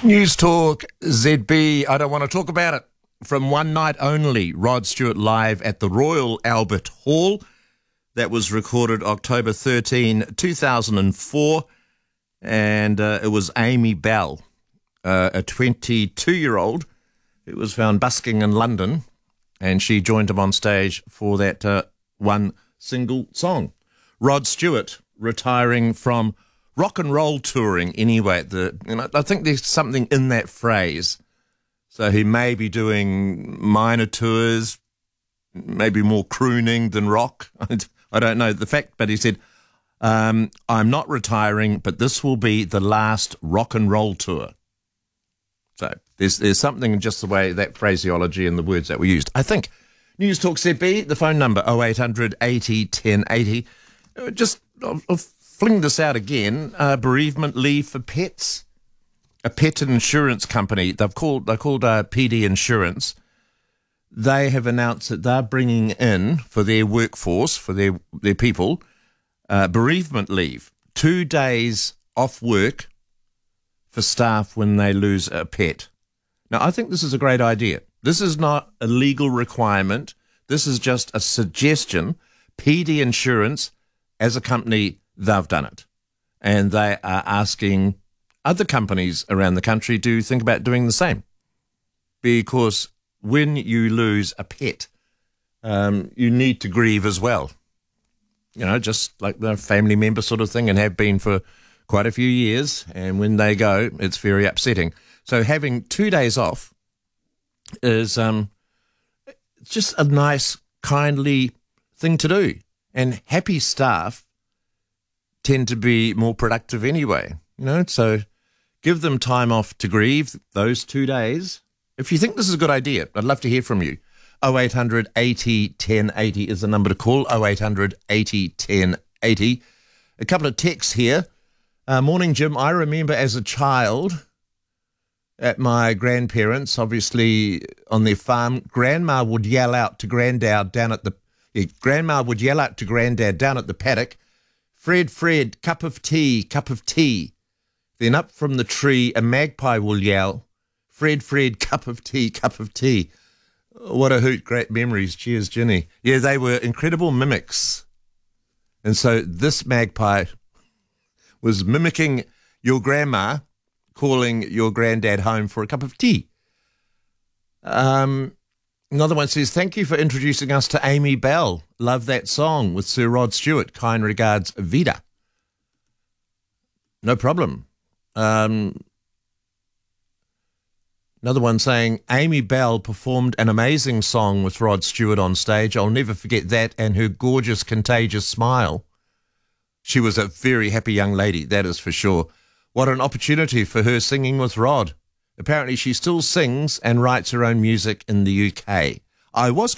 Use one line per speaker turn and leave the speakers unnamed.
News Talk ZB. I don't want to talk about it. From one night only, Rod Stewart live at the Royal Albert Hall. That was recorded October 13, 2004. And it was Amy Bell, a 22-year-old who was found busking in London. And she joined him on stage for that one single song. Rod Stewart retiring from rock and roll touring anyway. I think there's something in that phrase. So he may be doing minor tours, maybe more crooning than rock. I don't know the fact, but he said, I'm not retiring, but this will be the last rock and roll tour. So there's something in just the way that phraseology and the words that were used. I think News Talk ZB, the phone number 0800 80 1080. I'll fling this out again. Bereavement leave for pets. A pet insurance company, they're called PD Insurance. They have announced that they're bringing in for their workforce, for their people, bereavement leave, 2 days off work for staff when they lose a pet. Now, I think this is a great idea. This is not a legal requirement. This is just a suggestion. PD Insurance, as a company, they've done it. And they are asking other companies around the country to think about doing the same. Because when you lose a pet, you need to grieve as well. You know, just like the family member sort of thing, and have been for quite a few years. And when they go, it's very upsetting. So having 2 days off is just a nice, kindly thing to do. And happy staff tend to be more productive anyway, you know, so give them time off to grieve those 2 days. If you think this is a good idea, I'd love to hear from you. 0800 80 1080 is the number to call, 0800 80 1080. A couple of texts here. Morning, Jim. I remember as a child at my grandparents', obviously on their farm, Grandma would yell out to Granddad down at the paddock, Fred, cup of tea, cup of tea. Then up from the tree, a magpie will yell, Fred, cup of tea, cup of tea. What a hoot, great memories. Cheers, Ginny. Yeah, they were incredible mimics. And so this magpie was mimicking your grandma, calling your granddad home for a cup of tea. Another one says, thank you for introducing us to Amy Bell. Love that song with Sir Rod Stewart. Kind regards, Vida. No problem. Another one saying, Amy Bell performed an amazing song with Rod Stewart on stage. I'll never forget that and her gorgeous, contagious smile. She was a very happy young lady, that is for sure. What an opportunity for her singing with Rod. Apparently she still sings and writes her own music in the UK. I was